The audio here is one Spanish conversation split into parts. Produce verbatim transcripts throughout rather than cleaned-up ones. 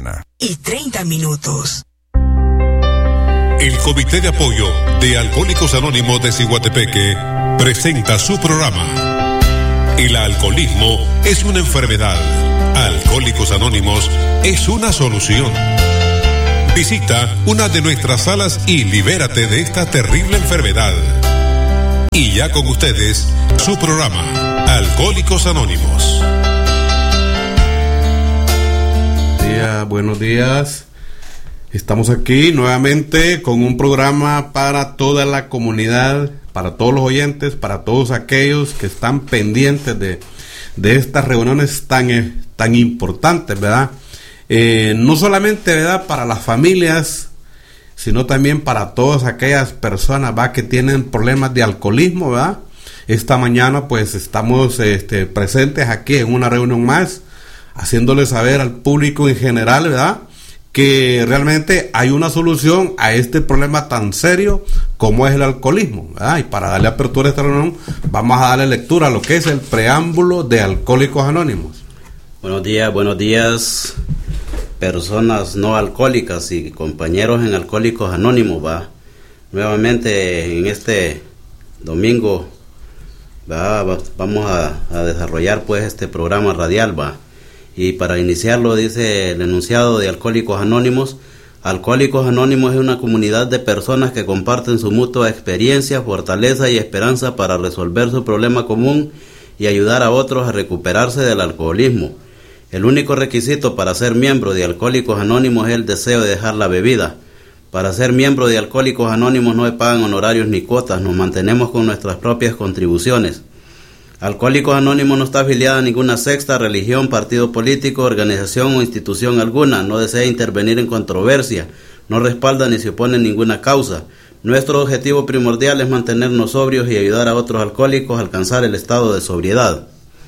mañana y treinta minutos. El Comité de Apoyo de Alcohólicos Anónimos de Ciguatepeque presenta su programa. El alcoholismo es una enfermedad. Alcohólicos Anónimos es una solución. Visita una de nuestras salas y libérate de esta terrible enfermedad. Y ya con ustedes, su programa, Alcohólicos Anónimos. Buenos días, buenos días. Estamos aquí nuevamente con un programa para toda la comunidad, para todos los oyentes, para todos aquellos que están pendientes de, de estas reuniones tan, eh, tan importantes, ¿verdad? Eh, no solamente, ¿verdad?, para las familias, sino también para todas aquellas personas, ¿va?, que tienen problemas de alcoholismo, ¿verdad? Esta mañana pues estamos este, presentes aquí en una reunión más, haciéndoles saber al público en general, ¿verdad?, que realmente hay una solución a este problema tan serio como es el alcoholismo, ¿verdad? Y para darle apertura a esta reunión vamos a darle lectura a lo que es el preámbulo de Alcohólicos Anónimos. Buenos días, buenos días, personas no alcohólicas y compañeros en Alcohólicos Anónimos, va. Nuevamente en este domingo, va, va, vamos a, a desarrollar pues este programa radial, va. Y para iniciarlo dice el enunciado de Alcohólicos Anónimos: Alcohólicos Anónimos es una comunidad de personas que comparten su mutua experiencia, fortaleza y esperanza para resolver su problema común y ayudar a otros a recuperarse del alcoholismo. El único requisito para ser miembro de Alcohólicos Anónimos es el deseo de dejar la bebida. Para ser miembro de Alcohólicos Anónimos no se pagan honorarios ni cuotas, nos mantenemos con nuestras propias contribuciones. Alcohólicos Anónimos no está afiliada a ninguna secta, religión, partido político, organización o institución alguna, no desea intervenir en controversia, no respalda ni se opone a ninguna causa. Nuestro objetivo primordial es mantenernos sobrios y ayudar a otros alcohólicos a alcanzar el estado de sobriedad.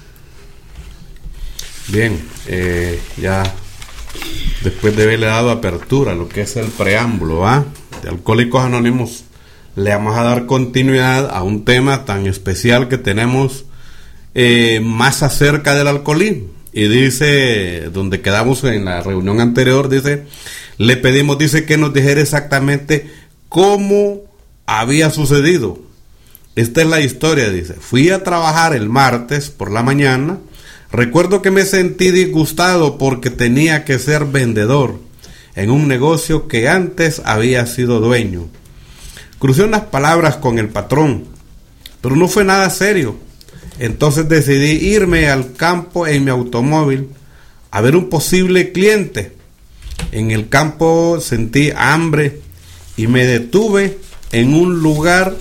Bien, eh, ya después de haberle dado apertura a lo que es el preámbulo, ¿ah?, de Alcohólicos Anónimos, le vamos a dar continuidad a un tema tan especial que tenemos eh, más acerca del alcoholismo. Y dice, donde quedamos en la reunión anterior, dice, le pedimos, dice, que nos dijera exactamente cómo había sucedido. Esta es la historia, dice. Fui a trabajar el martes por la mañana. Recuerdo que me sentí disgustado porque tenía que ser vendedor en un negocio que antes había sido dueño. Crucé unas palabras con el patrón, pero no fue nada serio. Entonces decidí irme al campo en mi automóvil a ver un posible cliente. En el campo sentí hambre y me detuve en un lugar,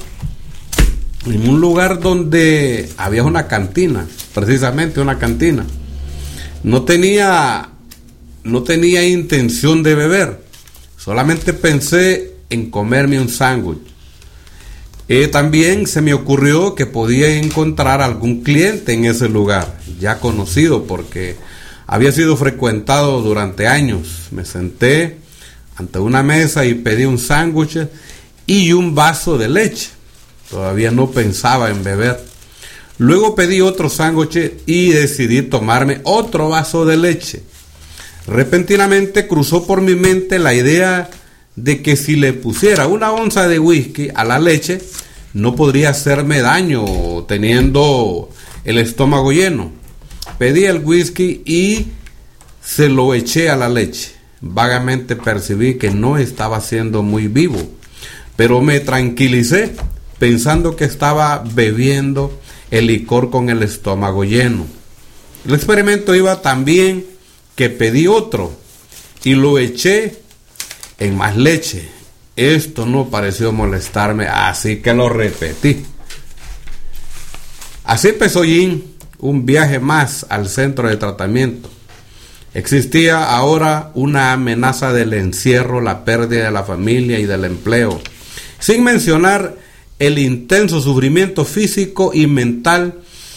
en un lugar donde había una cantina, precisamente una cantina. No tenía, no tenía intención de beber, solamente pensé en comerme un sándwich. Eh, también se me ocurrió que podía encontrar algún cliente en ese lugar, ya conocido porque había sido frecuentado durante años. Me senté ante una mesa y pedí un sándwich y un vaso de leche. Todavía no pensaba en beber. Luego pedí otro sándwich y decidí tomarme otro vaso de leche. Repentinamente cruzó por mi mente la idea de que si le pusiera una onza de whisky a la leche, no podría hacerme daño teniendo el estómago lleno. Pedí el whisky y se lo eché a la leche. Vagamente percibí que no estaba siendo muy vivo, pero me tranquilicé pensando que estaba bebiendo el licor con el estómago lleno. El experimento iba tan bien que pedí otro y lo eché en más leche. Esto no pareció molestarme, así que lo repetí. Así empezó Jim, un viaje más al centro de tratamiento. Existía ahora una amenaza del encierro, la pérdida de la familia y del empleo, sin mencionar el intenso sufrimiento físico y mental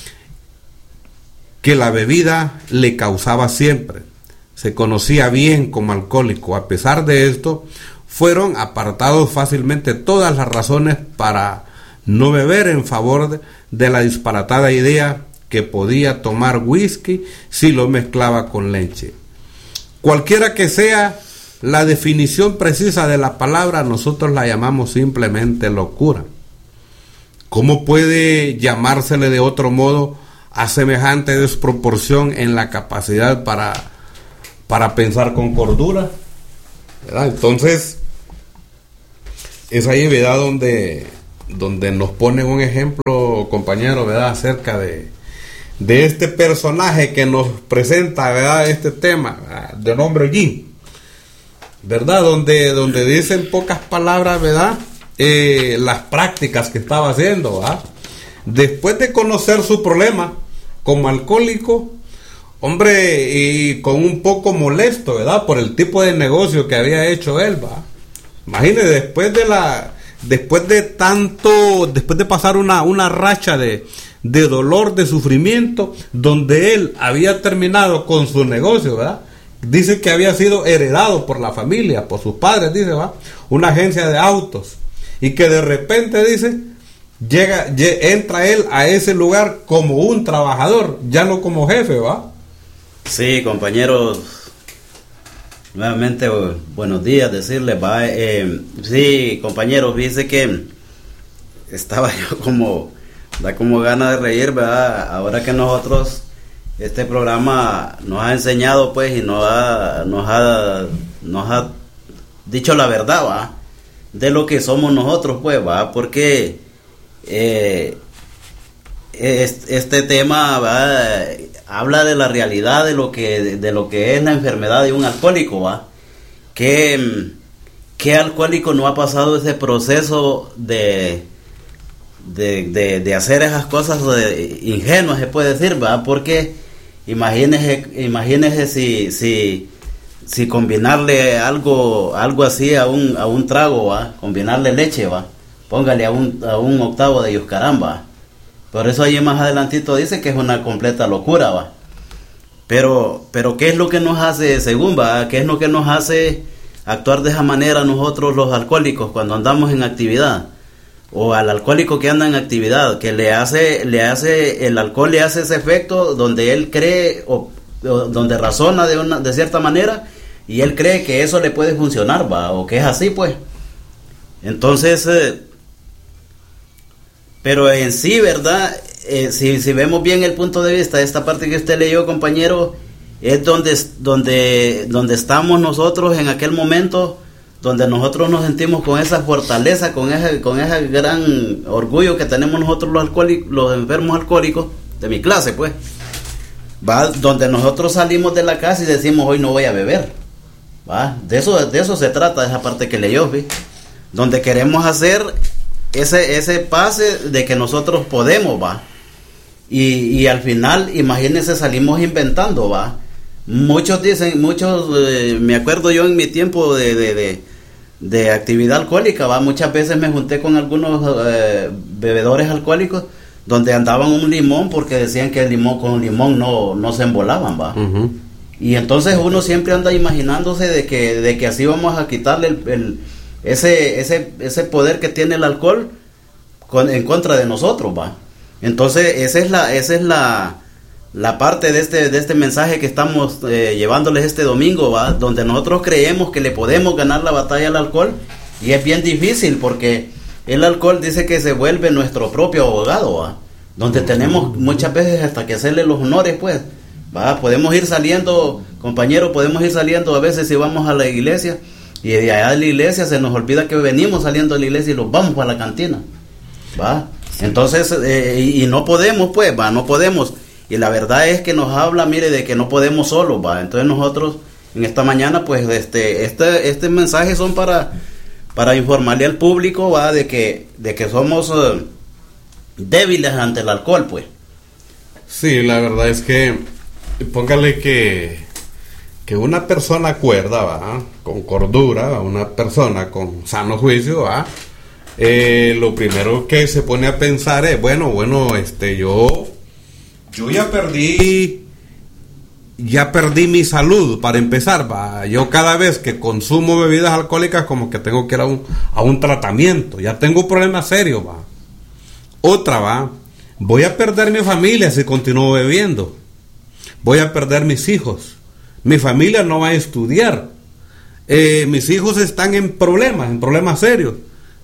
que la bebida le causaba siempre. Se conocía bien como alcohólico. A pesar de esto, fueron apartados fácilmente todas las razones para no beber en favor de, de la disparatada idea que podía tomar whisky si lo mezclaba con leche. Cualquiera que sea la definición precisa de la palabra, nosotros la llamamos simplemente locura. ¿Cómo puede llamársele de otro modo a semejante desproporción en la capacidad para, para pensar con cordura? ¿Verdad? Entonces, es ahí, ¿verdad?, donde, donde nos ponen un ejemplo, compañero, ¿verdad?, acerca de, de este personaje que nos presenta, ¿verdad?, este tema, ¿verdad?, de nombre Jim, ¿verdad?, donde, donde dice en pocas palabras, ¿verdad?, eh, las prácticas que estaba haciendo, ¿verdad? Después de conocer su problema como alcohólico, hombre, y con un poco molesto, ¿verdad?, por el tipo de negocio que había hecho él, ¿verdad? Imagínese, después de la, después de tanto, después de pasar una, una racha de, de dolor, de sufrimiento, donde él había terminado con su negocio, ¿verdad? Dice que había sido heredado por la familia, por sus padres, dice, ¿verdad?, una agencia de autos, y que de repente, dice, llega, entra él a ese lugar como un trabajador, ya no como jefe, ¿va? Sí, compañeros, nuevamente buenos días, decirles, va, eh, sí, compañeros, fíjense que estaba yo como, da como ganas de reír, ¿verdad? Ahora que nosotros, este programa nos ha enseñado, pues, y nos ha, nos ha, nos ha dicho la verdad, ¿va?, de lo que somos nosotros, pues, ¿va? Porque eh, este, este tema, ¿va?, habla de la realidad de lo que de, de lo que es la enfermedad de un alcohólico, ¿va? Que qué alcohólico no ha pasado ese proceso de de, de, de hacer esas cosas de, ingenuas, se puede decir, ¿va? Porque imagínese, imagínese si si si combinarle algo algo así a un a un trago, ¿va?, combinarle leche, ¿va?, póngale a un a un octavo de yuscarán, ¿va? Por eso ahí más adelantito dice que es una completa locura, ¿va? Pero pero ¿qué es lo que nos hace, según, va, qué es lo que nos hace actuar de esa manera nosotros los alcohólicos cuando andamos en actividad? O al alcohólico que anda en actividad, que le hace le hace el alcohol le hace ese efecto donde él cree o, o donde razona de una de cierta manera, y él cree que eso le puede funcionar, va, o que es así, pues. Entonces, eh, pero en sí, ¿verdad? Eh, si, si vemos bien el punto de vista, esta parte que usted leyó, compañero, es donde, donde, donde estamos nosotros en aquel momento, donde nosotros nos sentimos con esa fortaleza, con ese, con ese gran orgullo que tenemos nosotros los alcohólicos, los enfermos alcohólicos, de mi clase, pues. Va, donde nosotros salimos de la casa y decimos, hoy no voy a beber. Va, de eso, de eso se trata, esa parte que leyó, ¿sí? Donde queremos hacer ese, ese pase de que nosotros podemos, va. Y, y al final, imagínense, salimos inventando, va. Muchos dicen, muchos, eh, me acuerdo yo en mi tiempo de, de, de, de actividad alcohólica, va. Muchas veces me junté con algunos eh, bebedores alcohólicos donde andaban un limón porque decían que el limón con limón no, no se embolaban, va. Uh-huh. Y entonces uno siempre anda imaginándose de que, de que así vamos a quitarle el, el, ese, ese, ese poder que tiene el alcohol con, en contra de nosotros, va. Entonces esa es la, esa es la, la parte de este, de este mensaje que estamos eh, llevándoles este domingo, va, donde nosotros creemos que le podemos ganar la batalla al alcohol, y es bien difícil porque el alcohol dice que se vuelve nuestro propio abogado, va, donde tenemos muchas veces hasta que hacerle los honores, pues. Va, podemos ir saliendo, compañero, podemos ir saliendo a veces si vamos a la iglesia, y de allá de la iglesia se nos olvida que venimos saliendo de la iglesia y nos vamos para la cantina, va. Entonces, eh, y, y no podemos, pues, va, no podemos. Y la verdad es que nos habla, mire, de que no podemos solos, va. Entonces nosotros, en esta mañana, pues, este, este, este mensaje son para, para informarle al público, va, de que, de que somos uh, débiles ante el alcohol, pues. Sí, la verdad es que, póngale que, que una persona cuerda, va, con cordura, ¿va?, una persona con sano juicio, va, eh, lo primero que se pone a pensar es, bueno, bueno, este, yo, yo ya perdí, ya perdí mi salud, para empezar, va, yo cada vez que consumo bebidas alcohólicas como que tengo que ir a un, a un tratamiento, ya tengo problemas serios, va. Otra, va, voy a perder mi familia si continúo bebiendo, voy a perder mis hijos, mi familia no va a estudiar, eh, mis hijos están en problemas, en problemas serios,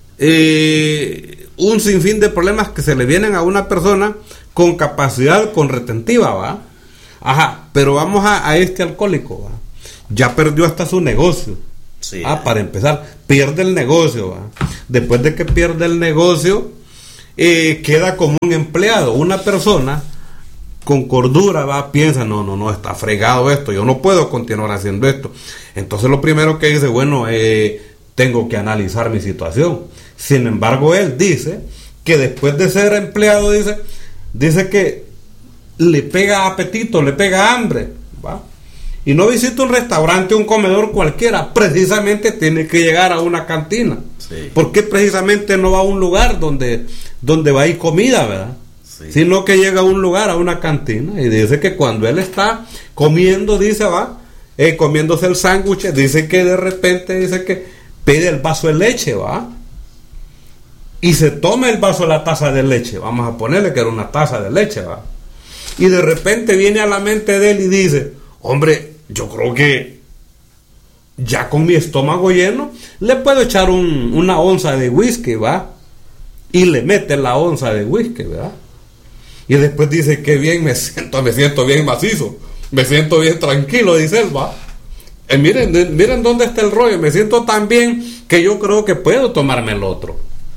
eh, un sinfín de problemas que se le vienen a una persona con capacidad, con retentiva, ¿va? Ajá, pero vamos a, a este alcohólico, ¿va? Ya perdió hasta su negocio. Sí, ah, para empezar, pierde el negocio, ¿va? Después de que pierde el negocio, eh, queda como un empleado. Una persona con cordura va, piensa, no, no, no, está fregado esto, yo no puedo continuar haciendo esto. Entonces lo primero que dice, bueno, eh, tengo que analizar mi situación. Sin embargo, él dice que después de ser empleado, dice, dice que le pega apetito, le pega hambre, ¿va? Y no visita un restaurante, un comedor cualquiera, precisamente tiene que llegar a una cantina. Sí. ¿Por qué precisamente no va a un lugar donde, donde va a ir comida, verdad? Sí. Sino que llega a un lugar, a una cantina, y dice que cuando él está comiendo, dice, va, eh, comiéndose el sándwich, dice que de repente, dice que pide el vaso de leche, va, y se toma el vaso, la taza de leche, vamos a ponerle que era una taza de leche, va, y de repente viene a la mente de él y dice, hombre, yo creo que ya con mi estómago lleno le puedo echar un, una onza de whisky, va, y le mete la onza de whisky, ¿verdad? Y después dice, qué bien me siento, me siento bien macizo, me siento bien tranquilo, dice él, va. Eh, miren, de, miren dónde está el rollo, me siento tan bien que yo creo que puedo tomarme el otro.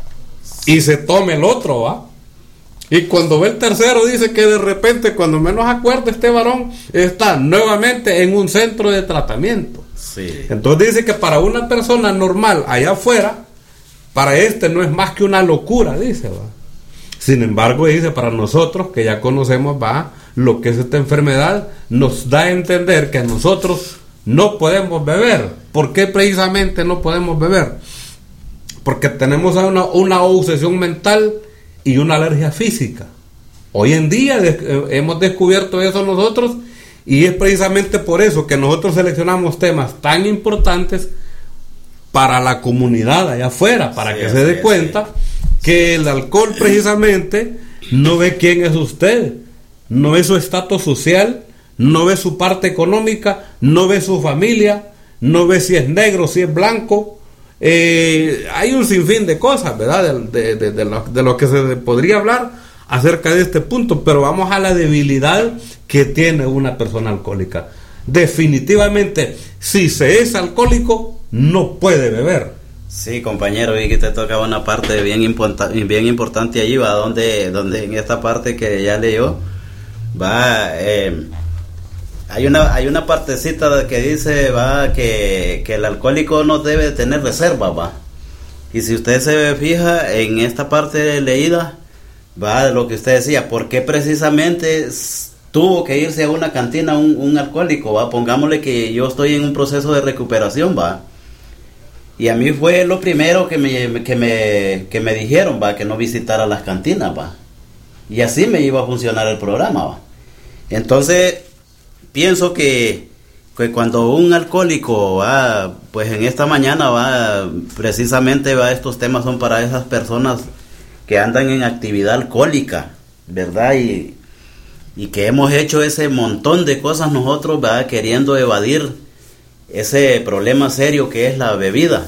Y se toma el otro, va. Y cuando ve el tercero, dice que de repente, cuando menos acuerda, este varón está nuevamente en un centro de tratamiento. Sí. Entonces dice que para una persona normal allá afuera, para este no es más que una locura, dice, va. Sin embargo, dice, para nosotros que ya conocemos, va, lo que es esta enfermedad, nos da a entender que nosotros no podemos beber. ¿Por qué precisamente no podemos beber? Porque tenemos una, una obsesión mental y una alergia física. Hoy en día de, eh, hemos descubierto eso nosotros, y es precisamente por eso que nosotros seleccionamos temas tan importantes para la comunidad allá afuera, para sí, que se dé sí, cuenta sí. que el alcohol precisamente no ve quién es usted, no ve su estatus social, no ve su parte económica, no ve su familia, no ve si es negro, si es blanco. Eh, hay un sinfín de cosas, ¿verdad? De, de, de, de, lo, de lo que se podría hablar acerca de este punto, pero vamos a la debilidad que tiene una persona alcohólica. Definitivamente, si se es alcohólico, no puede beber. Sí, compañero, vi que te toca una parte bien, importa, bien importante allí, va, donde, donde en esta parte que ya leyó, va, eh, hay una hay una partecita que dice, va, que, que el alcohólico no debe tener reserva, va. Y si usted se fija en esta parte leída, va, de lo que usted decía, ¿por qué precisamente tuvo que irse a una cantina un, un alcohólico, va? Pongámosle que yo estoy en un proceso de recuperación, va. Y a mí fue lo primero que me, que me, que me dijeron, va, que no visitara las cantinas, va. Y así me iba a funcionar el programa, va. Entonces, pienso que, que cuando un alcohólico va, pues en esta mañana va, precisamente va, estos temas son para esas personas que andan en actividad alcohólica, ¿verdad? Y, y que hemos hecho ese montón de cosas nosotros, va, queriendo evadir ese problema serio que es la bebida.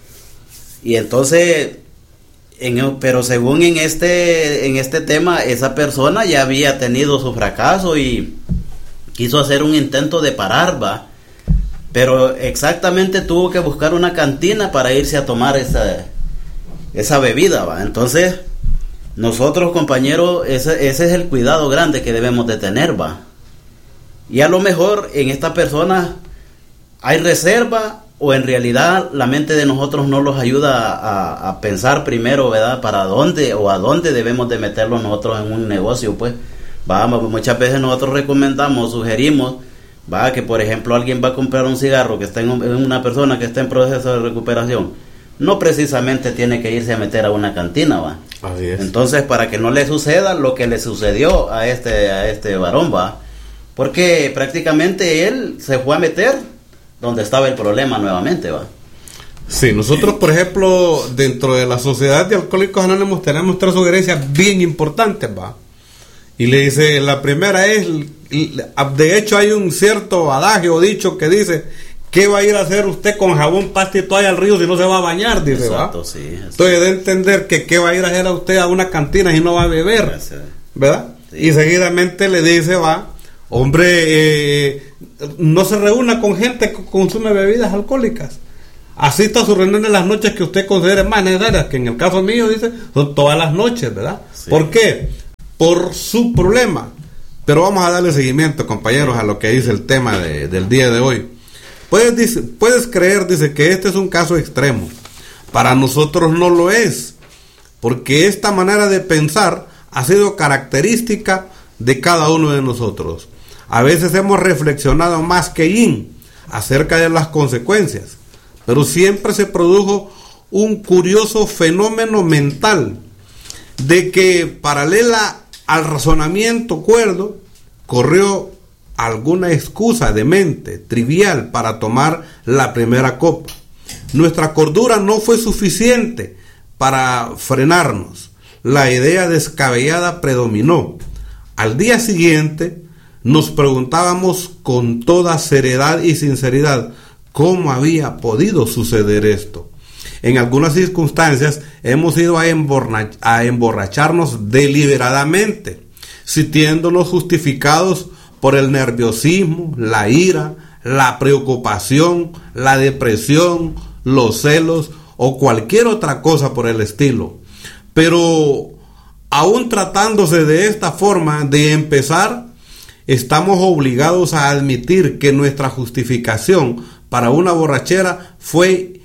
Y entonces, en, pero según en este en este tema, esa persona ya había tenido su fracaso y quiso hacer un intento de parar, va, pero exactamente tuvo que buscar una cantina para irse a tomar esa esa bebida, va. Entonces, nosotros, compañeros, ese, ese es el cuidado grande que debemos de tener, va. Y a lo mejor en esta persona hay reserva, o en realidad la mente de nosotros no los ayuda a, a pensar primero, ¿verdad? Para dónde o a dónde debemos de meterlos nosotros en un negocio, pues. Vamos, muchas veces nosotros recomendamos, sugerimos, va, que por ejemplo alguien va a comprar un cigarro, que está en un, una persona que está en proceso de recuperación, no precisamente tiene que irse a meter a una cantina, va. Así es. Entonces, para que no le suceda lo que le sucedió a este a este varón, va, porque prácticamente él se fue a meter donde estaba el problema nuevamente, va. Sí, nosotros, por ejemplo, dentro de la Sociedad de Alcohólicos Anónimos tenemos tres sugerencias bien importantes, va. Y le dice, la primera es de hecho hay un cierto adagio o dicho que dice, ¿qué va a ir a hacer usted con jabón, pasta y toalla al río si no se va a bañar? Dice, exacto, ¿va? Sí, entonces de entender que qué va a ir a hacer a usted a una cantina si no va a beber, ¿verdad? Sí. Y seguidamente le dice, va, hombre, eh, no se reúna con gente que consume bebidas alcohólicas. Asista a su reunión en las noches que usted considere más necesarias, que en el caso mío, dice, son todas las noches, ¿verdad? Sí. ¿Por qué? Por su problema. Pero vamos a darle seguimiento, compañeros, a lo que dice el tema de, del día de hoy. Puedes, dice, puedes creer, dice, que este es un caso extremo. Para nosotros no lo es, porque esta manera de pensar ha sido característica de cada uno de nosotros. A veces hemos reflexionado más que Yin acerca de las consecuencias, pero siempre se produjo un curioso fenómeno mental de que, paralela al razonamiento cuerdo, corrió alguna excusa de mente trivial para tomar la primera copa. Nuestra cordura no fue suficiente para frenarnos. La idea descabellada predominó. Al día siguiente nos preguntábamos con toda seriedad y sinceridad cómo había podido suceder esto. En algunas circunstancias hemos ido a, emborrach- a emborracharnos deliberadamente, sintiéndonos justificados por el nerviosismo, la ira, la preocupación, la depresión, los celos o cualquier otra cosa por el estilo. Pero aún tratándose de esta forma de empezar, estamos obligados a admitir que nuestra justificación para una borrachera fue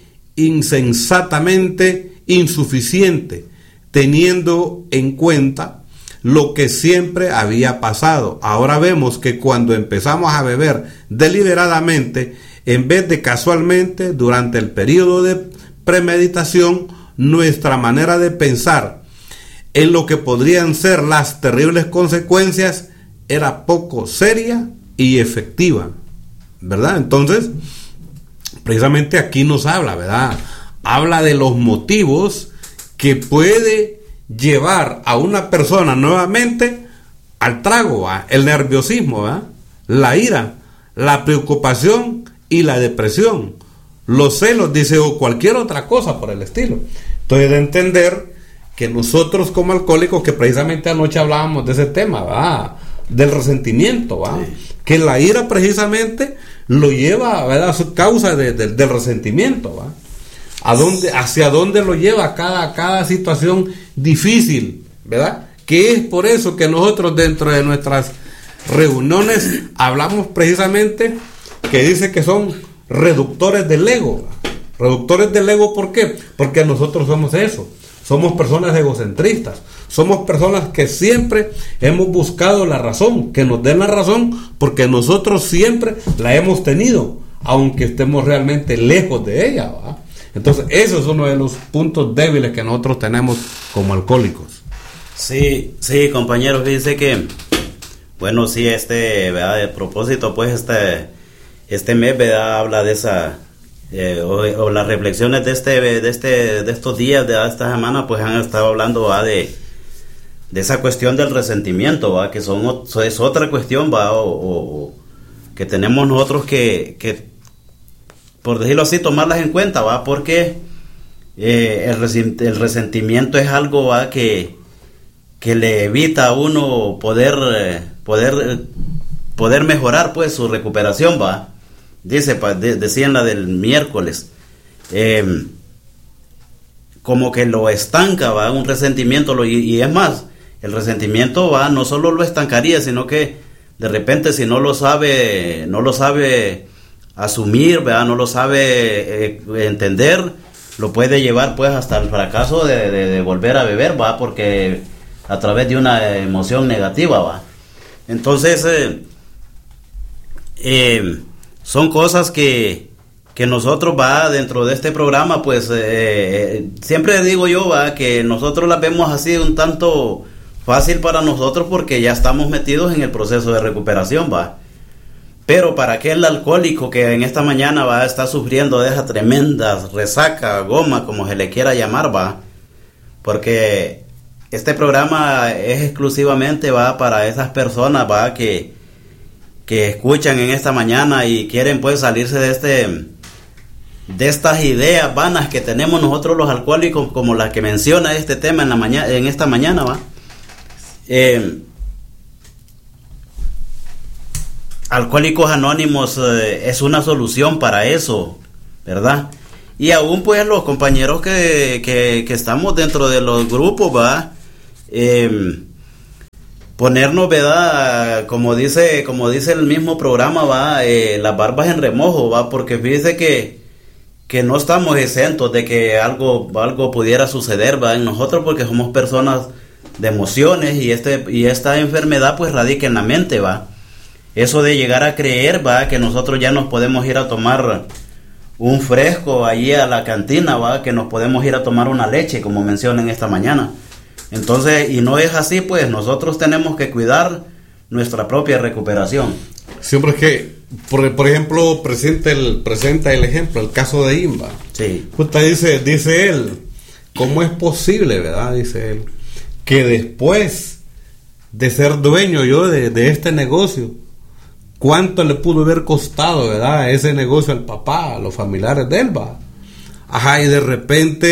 insensatamente insuficiente, teniendo en cuenta lo que siempre había pasado. Ahora vemos que cuando empezamos a beber deliberadamente, en vez de casualmente, durante el periodo de premeditación, nuestra manera de pensar en lo que podrían ser las terribles consecuencias era poco seria y efectiva, ¿verdad? Entonces, precisamente aquí nos habla, ¿verdad? Habla de los motivos que puede llevar a una persona nuevamente al trago, ¿va? El nerviosismo, ¿va? La ira, la preocupación y la depresión, los celos, dice, o cualquier otra cosa por el estilo. Entonces, de entender que nosotros como alcohólicos, que precisamente anoche hablábamos de ese tema, ¿va? Del resentimiento, ¿va? Sí. Que la ira precisamente lo lleva, ¿verdad? A su causa de, de, del resentimiento, ¿va? ¿A dónde, hacia dónde lo lleva cada, cada situación difícil, ¿verdad? Que es por eso que nosotros dentro de nuestras reuniones hablamos precisamente que dice que son reductores del ego, ¿va? Reductores del ego, ¿por qué? Porque nosotros somos eso, somos personas egocentristas, somos personas que siempre hemos buscado la razón, que nos den la razón, porque nosotros siempre la hemos tenido, aunque estemos realmente lejos de ella, ¿va? Entonces, eso es uno de los puntos débiles que nosotros tenemos como alcohólicos. Sí, sí, compañeros, fíjense que, bueno, sí, este, ¿verdad? De propósito, pues, este, este mes, ¿verdad? Habla de esa, eh, o, o las reflexiones de este, de este, de estos días, de esta semana, pues, han estado hablando, ¿verdad? de, de esa cuestión del resentimiento, ¿verdad? Que son, es otra cuestión, ¿verdad? O, o, o que tenemos nosotros que, que por decirlo así, tomarlas en cuenta, ¿va? Porque eh, el, resent, el resentimiento es algo, ¿va? Que, que le evita a uno poder, eh, poder, eh, poder mejorar, pues, su recuperación, ¿va? Dice, pa, de, decían la del miércoles, eh, como que lo estanca, ¿va? Un resentimiento, lo, y, y es más, el resentimiento, ¿va? No solo lo estancaría, sino que de repente si no lo sabe, no lo sabe asumir, ¿verdad? No lo sabe eh, entender, lo puede llevar pues hasta el fracaso de, de, de volver a beber, ¿va? Porque a través de una emoción negativa, ¿va? Entonces eh, eh, son cosas que, que nosotros, ¿va? Dentro de este programa, pues eh, siempre digo yo, ¿va? Que nosotros las vemos así un tanto fácil para nosotros porque ya estamos metidos en el proceso de recuperación, ¿va? Pero para aquel alcohólico que en esta mañana va a estar sufriendo de esa tremenda resaca, goma, como se le quiera llamar, va, porque este programa es exclusivamente va para esas personas, va, que, que escuchan en esta mañana y quieren pues salirse de este de estas ideas vanas que tenemos nosotros los alcohólicos, como la que menciona este tema en la mañana, en esta mañana, va. Eh, Alcohólicos Anónimos eh, es una solución para eso, ¿verdad? Y aún pues los compañeros que, que, que estamos dentro de los grupos, va, eh, ponernos, ¿verdad? Como dice, como dice el mismo programa, va, eh, las barbas en remojo, va, porque fíjese que que no estamos exentos de que algo, algo pudiera suceder, va, en nosotros, porque somos personas de emociones y este y esta enfermedad pues radica en la mente, va. Eso de llegar a creer, va, que nosotros ya nos podemos ir a tomar un fresco allí a la cantina, va, que nos podemos ir a tomar una leche, como mencionan esta mañana. Entonces, y no es así, pues nosotros tenemos que cuidar nuestra propia recuperación. Siempre es que, por, por ejemplo, presenta el, presenta el ejemplo, el caso de Imba. Sí. Usted dice, dice él, ¿cómo es posible, verdad? Dice él, que después de ser dueño yo de, de este negocio, ¿cuánto le pudo haber costado, verdad, ese negocio al papá, a los familiares de él, va? Ajá, y de repente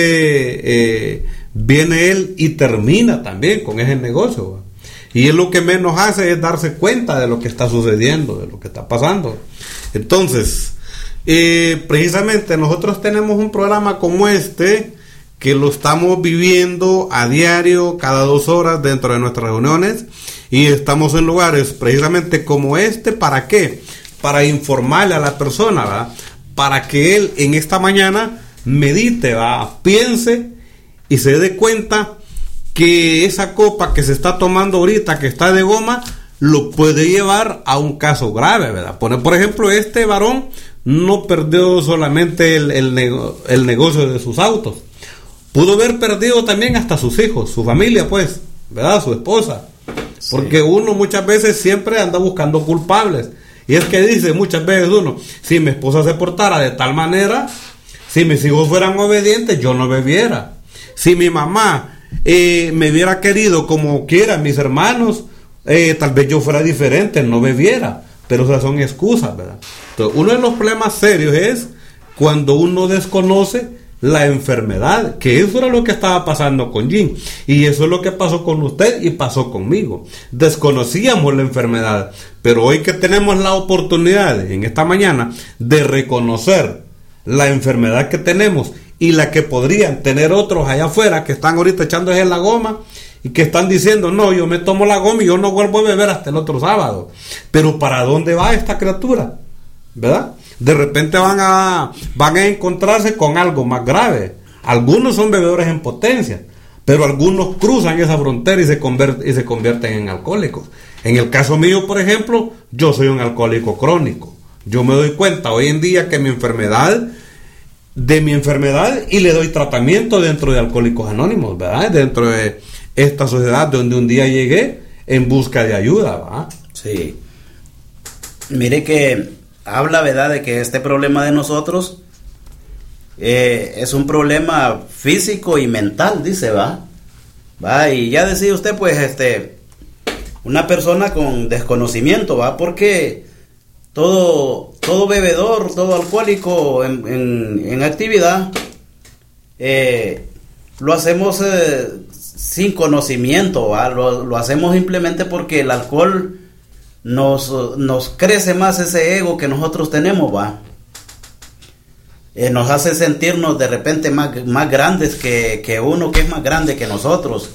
eh, viene él y termina también con ese negocio, ¿va? Y él lo que menos hace es darse cuenta de lo que está sucediendo, de lo que está pasando. Entonces, eh, precisamente nosotros tenemos un programa como este, que lo estamos viviendo a diario, cada dos horas dentro de nuestras reuniones, y estamos en lugares precisamente como este. ¿Para qué? Para informarle a la persona, ¿verdad? Para que él en esta mañana medite, ¿verdad? Piense y se dé cuenta que esa copa que se está tomando ahorita, que está de goma, lo puede llevar a un caso grave, ¿verdad? Por, por ejemplo, este varón no perdió solamente el, el, nego, el negocio de sus autos, pudo haber perdido también hasta sus hijos, su familia, pues, ¿verdad? Su esposa. Sí. Porque uno muchas veces siempre anda buscando culpables. Y es que dice muchas veces uno, si mi esposa se portara de tal manera, si mis hijos fueran obedientes, yo no bebiera. Si mi mamá eh, me hubiera querido como quieran mis hermanos, eh, tal vez yo fuera diferente, no bebiera. Pero esas son excusas, ¿verdad? Entonces, uno de los problemas serios es cuando uno desconoce la enfermedad, que eso era lo que estaba pasando con Jim, y eso es lo que pasó con usted y pasó conmigo. Desconocíamos la enfermedad, pero hoy que tenemos la oportunidad en esta mañana de reconocer la enfermedad que tenemos y la que podrían tener otros allá afuera que están ahorita echándose la goma y que están diciendo, no, yo me tomo la goma y yo no vuelvo a beber hasta el otro sábado. Pero ¿para dónde va esta criatura? ¿Verdad? De repente van a van a encontrarse con algo más grave. Algunos son bebedores en potencia, pero algunos cruzan esa frontera y se convierten, y se convierten en alcohólicos. En el caso mío, por ejemplo, yo soy un alcohólico crónico. Yo me doy cuenta hoy en día que mi enfermedad, de mi enfermedad, y le doy tratamiento dentro de Alcohólicos Anónimos, ¿verdad? Dentro de esta sociedad donde un día llegué en busca de ayuda, ¿verdad? Sí. Mire que habla, ¿verdad?, de que este problema de nosotros eh, es un problema físico y mental, dice, ¿va? Va, y ya decía usted, pues, este, una persona con desconocimiento, ¿va? Porque todo, todo bebedor, todo alcohólico en, en, en actividad, eh, lo hacemos eh, sin conocimiento, ¿va? Lo, lo hacemos simplemente porque el alcohol Nos, nos crece más ese ego que nosotros tenemos, va. Eh, nos hace sentirnos de repente más, más grandes que, que uno que es más grande que nosotros.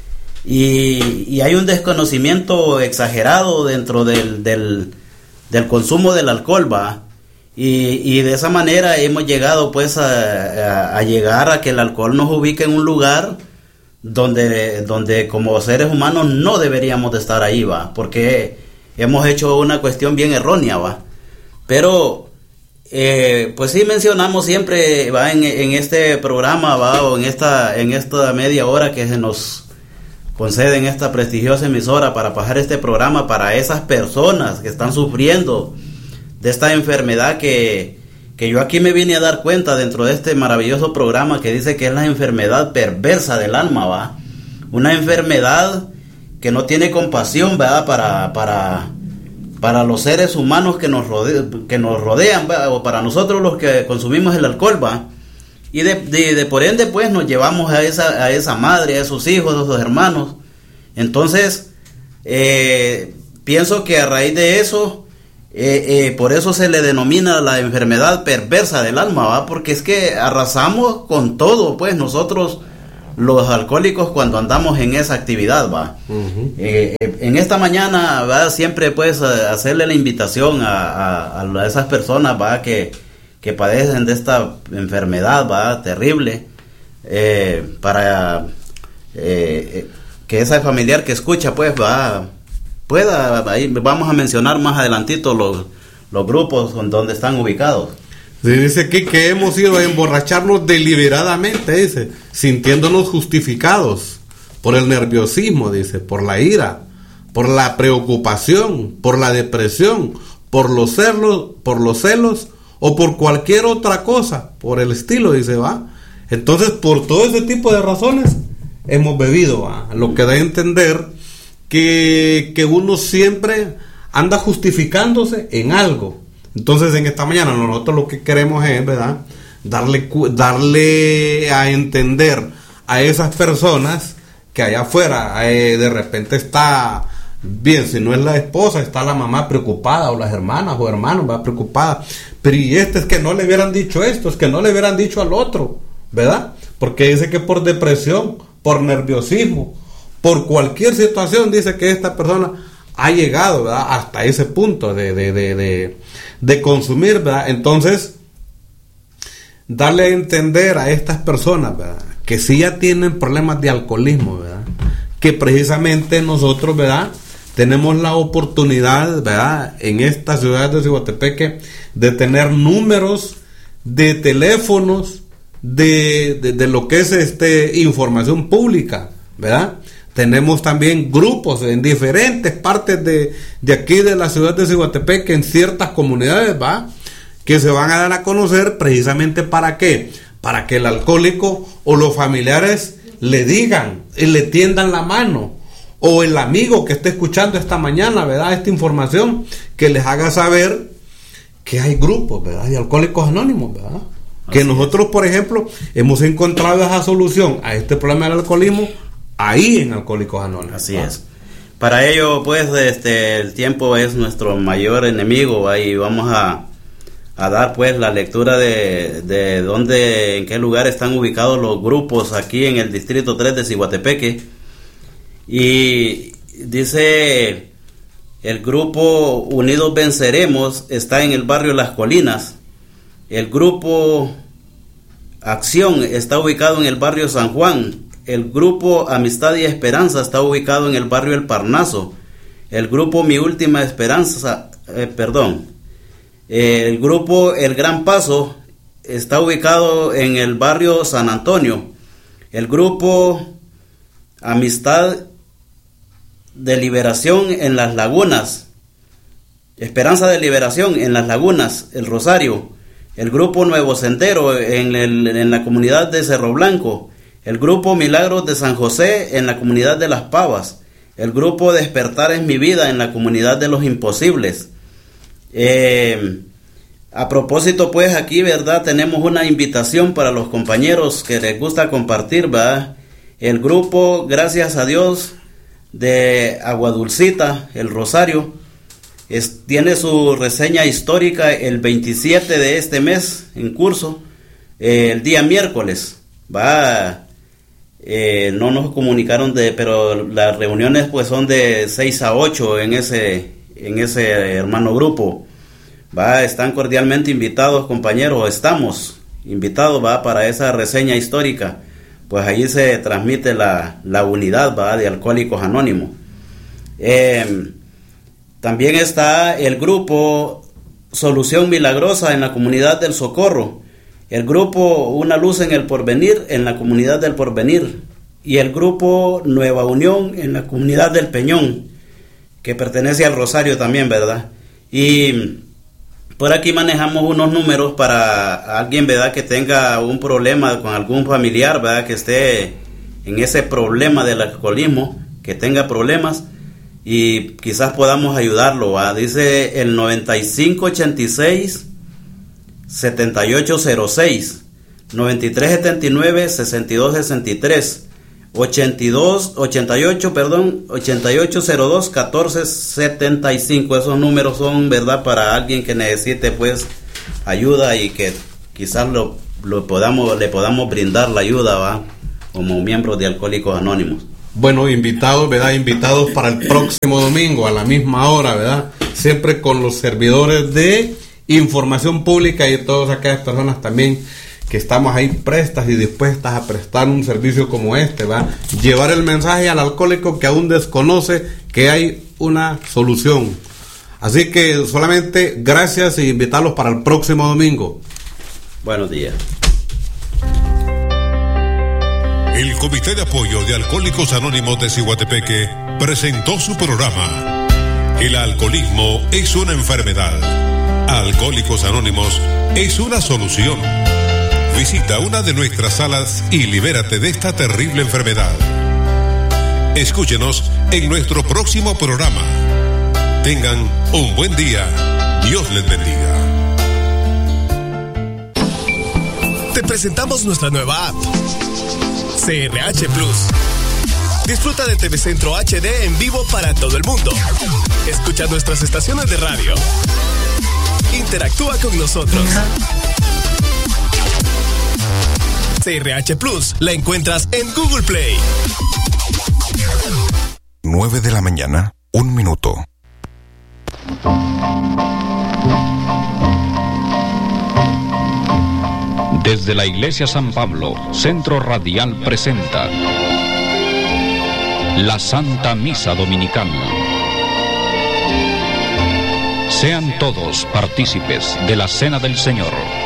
Y, y hay un desconocimiento exagerado dentro del, del, del consumo del alcohol, va. Y, y de esa manera hemos llegado pues a, a, a llegar a que el alcohol nos ubique en un lugar donde, donde como seres humanos no deberíamos de estar ahí, va. Porque hemos hecho una cuestión bien errónea, va. Pero, eh, pues sí mencionamos siempre, va, en, en este programa, va, o en esta, en esta media hora que se nos concede en esta prestigiosa emisora para pasar este programa para esas personas que están sufriendo de esta enfermedad que, que yo aquí me vine a dar cuenta dentro de este maravilloso programa que dice que es la enfermedad perversa del alma, va. Una enfermedad que no tiene compasión, ¿verdad? Para, para, para los seres humanos que nos, rode, que nos rodean, ¿va? O para nosotros los que consumimos el alcohol, ¿va? Y de, de, de por ende pues nos llevamos a esa, a esa madre, a esos hijos, a esos hermanos. Entonces eh, pienso que a raíz de eso eh, eh, por eso se le denomina la enfermedad perversa del alma, ¿va? Porque es que arrasamos con todo pues nosotros los alcohólicos cuando andamos en esa actividad, va. Uh-huh. Eh, eh, en esta mañana, va, siempre pues hacerle la invitación a, a, a esas personas, va, que, que padecen de esta enfermedad, va, terrible, eh, para eh, que esa familiar que escucha, pues, va, pueda, ahí vamos a mencionar más adelantito los, los grupos donde están ubicados. Sí, dice aquí que hemos ido a emborracharnos deliberadamente, dice, sintiéndonos justificados por el nerviosismo, dice, por la ira, por la preocupación, por la depresión, por los celos, por los celos o por cualquier otra cosa, por el estilo, dice, va. Entonces, por todo ese tipo de razones hemos bebido, va. Lo que da a entender que, que uno siempre anda justificándose en algo. Entonces en esta mañana nosotros lo que queremos es, ¿verdad?, darle, darle a entender a esas personas que allá afuera eh, de repente está bien, si no es la esposa, está la mamá preocupada, o las hermanas o hermanos, va, preocupada, pero y este es que no le hubieran dicho esto, es que no le hubieran dicho al otro, ¿verdad? Porque dice que por depresión, por nerviosismo, por cualquier situación, dice que esta persona ha llegado, ¿verdad?, hasta ese punto de, de, de, de, de consumir, ¿verdad? Entonces, darle a entender a estas personas, ¿verdad?, que sí ya tienen problemas de alcoholismo, ¿verdad?, que precisamente nosotros, ¿verdad?, tenemos la oportunidad, ¿verdad?, en esta ciudad de Ciguatepeque, de tener números de teléfonos de, de, de lo que es este información pública, ¿verdad? Tenemos también grupos en diferentes partes de, de aquí de la ciudad de Ciguatepeque, en ciertas comunidades, ¿va?, que se van a dar a conocer precisamente para qué, para que el alcohólico o los familiares le digan y le tiendan la mano, o el amigo que esté escuchando esta mañana, ¿verdad?, esta información, que les haga saber que hay grupos, ¿verdad?, de alcohólicos anónimos, ¿verdad? Que nosotros, por ejemplo, hemos encontrado esa solución a este problema del alcoholismo ahí en Alcohólicos Anónimos. Así ¿no? es. Para ello, pues, este, el tiempo es nuestro mayor enemigo, y vamos a, a dar, pues, la lectura de, de dónde, en qué lugar están ubicados los grupos aquí en el Distrito tres de Ciguatepeque. Y dice, el grupo Unidos Venceremos está en el barrio Las Colinas. El grupo Acción está ubicado en el barrio San Juan. El grupo Amistad y Esperanza está ubicado en el barrio El Parnaso. El grupo Mi Última Esperanza, eh, perdón, eh, el grupo El Gran Paso está ubicado en el barrio San Antonio. El grupo Amistad de Liberación en Las Lagunas, Esperanza de Liberación en Las Lagunas, El Rosario. El grupo Nuevo Sendero en, el, en la comunidad de Cerro Blanco. El grupo Milagros de San José en la comunidad de Las Pavas. El grupo Despertar es mi vida en la comunidad de Los Imposibles. Eh, a propósito, pues aquí, ¿verdad?, tenemos una invitación para los compañeros que les gusta compartir, ¿verdad? El grupo, gracias a Dios, de Aguadulcita, El Rosario, es, tiene su reseña histórica el veintisiete de este mes en curso, eh, el día miércoles, va. Eh, no nos comunicaron de, pero las reuniones pues son de seis a ocho en ese, en ese hermano grupo, va, están cordialmente invitados, compañeros, estamos invitados, va, para esa reseña histórica, pues allí se transmite la, la unidad, va, de Alcohólicos Anónimos. Eh, también está el grupo Solución Milagrosa en la comunidad del Socorro. El grupo Una Luz en el Porvenir en la comunidad del Porvenir, y el grupo Nueva Unión en la comunidad del Peñón, que pertenece al Rosario también, ¿verdad? Y por aquí manejamos unos números para alguien, ¿verdad?, que tenga un problema con algún familiar, ¿verdad?, que esté en ese problema del alcoholismo, que tenga problemas, y quizás podamos ayudarlo, ¿va? Dice el noventa y cinco ochenta y seis setenta y ocho cero seis, noventa y tres setenta y nueve sesenta y dos sesenta y tres, ochenta y dos ochenta y ocho, perdón, ochenta y ocho cero dos catorce setenta y cinco. Esos números son, ¿verdad?, para alguien que necesite pues ayuda y que quizás lo, lo podamos le podamos brindar la ayuda, ¿va?, como miembros de Alcohólicos Anónimos. Bueno, invitados, ¿verdad? Invitados para el próximo domingo a la misma hora, ¿verdad? Siempre con los servidores de Información Pública y todas aquellas personas también que estamos ahí prestas y dispuestas a prestar un servicio como este, ¿va? Llevar el mensaje al alcohólico que aún desconoce que hay una solución. Así que solamente gracias y invitarlos para el próximo domingo. Buenos días. El Comité de Apoyo de Alcohólicos Anónimos de Ciguatepeque presentó su programa El alcoholismo es una enfermedad. Alcohólicos Anónimos es una solución. Visita una de nuestras salas y libérate de esta terrible enfermedad. Escúchenos en nuestro próximo programa. Tengan un buen día. Dios les bendiga. Te presentamos nuestra nueva app, C R H Plus. Disfruta de T V Centro H D en vivo para todo el mundo. Escucha nuestras estaciones de radio. Interactúa con nosotros. C R H Plus la encuentras en Google Play. nueve de la mañana, un minuto. Desde la Iglesia San Pablo, Centro Radial presenta la Santa Misa Dominical. Sean todos partícipes de la Cena del Señor.